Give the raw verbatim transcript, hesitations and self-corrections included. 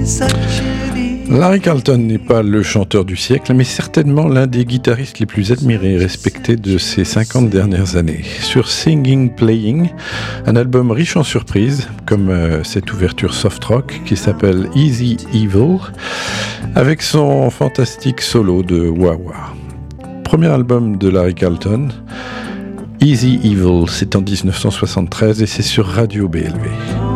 Larry Carlton n'est pas le chanteur du siècle, mais certainement l'un des guitaristes les plus admirés et respectés de ces cinquante dernières années. Sur Singing Playing, un album riche en surprises, comme euh, cette ouverture soft rock qui s'appelle Easy Evil, avec son fantastique solo de wah-wah. Premier album de Larry Carlton, Easy Evil, c'est en dix-neuf cent soixante-treize et c'est sur Radio B L V.